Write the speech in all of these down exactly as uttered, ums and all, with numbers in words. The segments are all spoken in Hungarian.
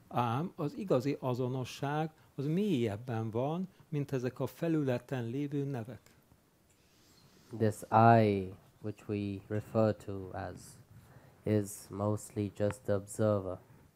Ám az igazi azonosság az mélyebben van, mint ezek a felületen lévő nevek. This I, which we refer to as, is mostly just the observer.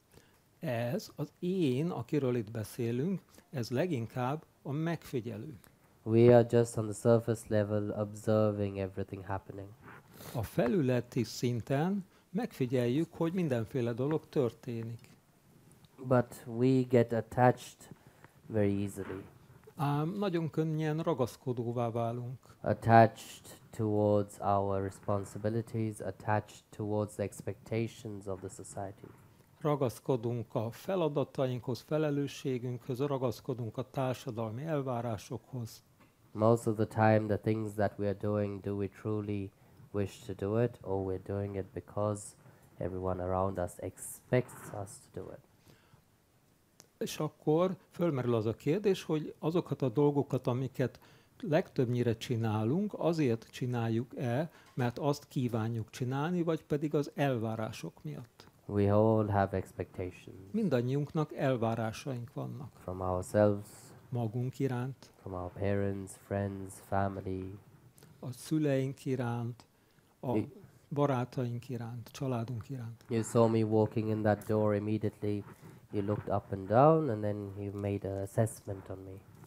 Ez az én, akiről itt beszélünk, ez leginkább a megfigyelő. We are just on the surface level observing everything happening. A felületi szinten megfigyeljük, hogy mindenféle dolog történik. But we get attached very easily. Ám nagyon könnyen ragaszkodóvá válunk. Attached towards our responsibilities, attached towards the expectations of the society. Ragaszkodunk a feladatainkhoz, felelősségünkhöz, ragaszkodunk a társadalmi elvárásokhoz. Most of the time, the things that we are doing, do we truly wish to do it, or we're doing it because everyone around us expects us to do it? És akkor fölmerül az a kérdés, hogy azokat a dolgokat, amiket legtöbbnyire csinálunk, azért csináljuk-e, mert azt kívánjuk csinálni, vagy pedig az elvárások miatt. We all have expectations Mindannyiunknak elvárásaink vannak. from ourselves, Magunk iránt, from our parents, friends, family. a szüleink iránt, a I- barátaink iránt, családunk iránt. You saw me walking in that door immediately. You looked up and down, and then you made an assessment on me.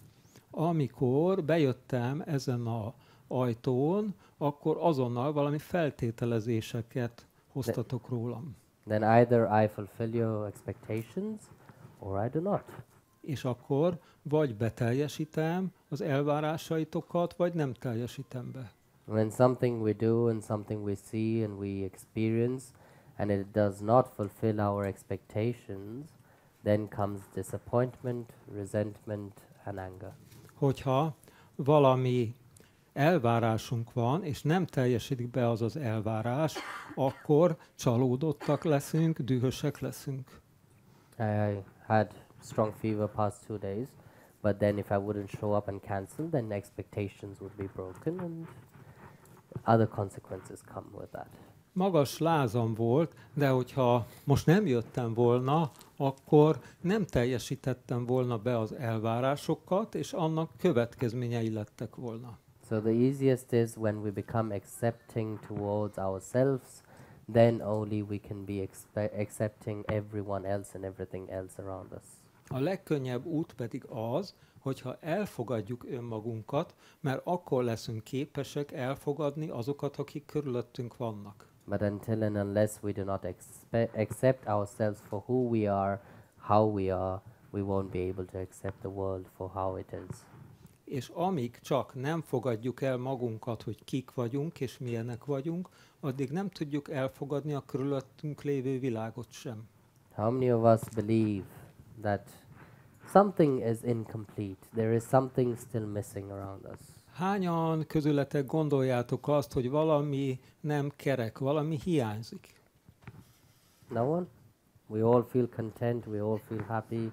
Amikor bejöttem ezen a ajtón, akkor azonnal valami feltételezéseket hoztatok rólam. Then either I fulfill your expectations, or I do not. És akkor vagy beteljesítem az elvárásaitokat, vagy nem teljesítem be. When something we do and something we see and we experience, and it does not fulfill our expectations, then comes disappointment, resentment, and anger. Hogyha valami elvárásunk van, és nem teljesítik be az az elvárás, akkor csalódottak leszünk, dühösek leszünk. I had strong fever past two days, but then if I wouldn't show up and cancel, then expectations would be broken and other consequences come with that. Magas lázam volt, de hogyha most nem jöttem volna, akkor nem teljesítettem volna be az elvárásokat, és annak következményei lettek volna. So the easiest is when we become accepting towards ourselves, then only we can be expe- accepting everyone else and everything else around us. A legkönnyebb út pedig az, hogyha elfogadjuk önmagunkat, mert akkor leszünk képesek elfogadni azokat, akik körülöttünk vannak. But until and unless we do not expe- accept ourselves for who we are, how we are, we won't be able to accept the world for how it is. És amíg csak nem fogadjuk el magunkat, hogy kik vagyunk és milyenek vagyunk, addig nem tudjuk elfogadni a körülöttünk lévő világot sem. How many of us believe that something is incomplete? There is something still missing around us. Hányan közületek gondoljátok azt, hogy valami nem kerek, valami hiányzik? No one? We all feel content, we all feel happy.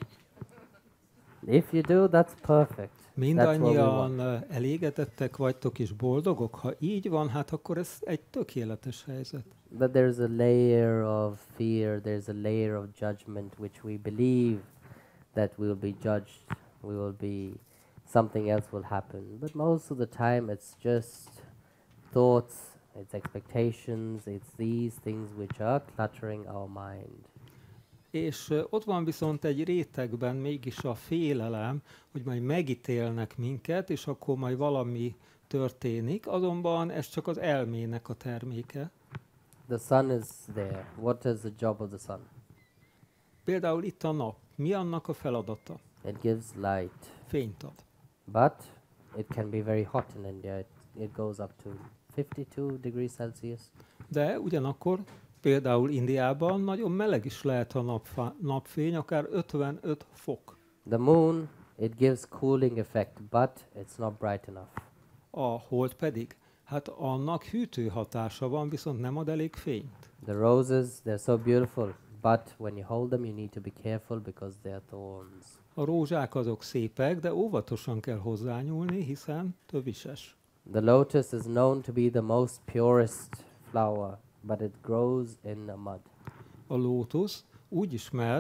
If you do, that's perfect. That's what we Mindannyian want. ö, elégedettek vagytok és boldogok? Ha így van, hát akkor ez egy tökéletes helyzet. But there's a layer of fear, there's a layer of judgment which we believe that we'll be judged, we will be, something else will happen. But most of the time it's just thoughts, it's expectations, it's these things which are cluttering our mind. És ö, ott van viszont egy rétegben mégis a félelem, hogy majd megítélnek minket, és akkor majd valami történik, azonban ez csak az elmének a terméke. The sun is there. What is the job of the sun? Például itt a nap. Mi annak a feladata? It gives light. Fényt ad. But it can be very hot in India. It, it goes up to fifty-two degrees Celsius. De ugyanakkor például Indiában nagyon meleg is lehet a napfá- napfény, akár ötvenöt fok. The moon, it gives cooling effect, but it's not bright enough. A hold pedig, hát annak hűtő hatása van, viszont nem ad elég fényt. The roses, they're so beautiful, but when you hold them, you need to be careful because they're thorns. A rózsák azok szépek, de óvatosan kell hozzányúlni, hiszen tövises. The lotus is known to be the most purest flower, but it grows in the mud. A lótusz úgy ismert,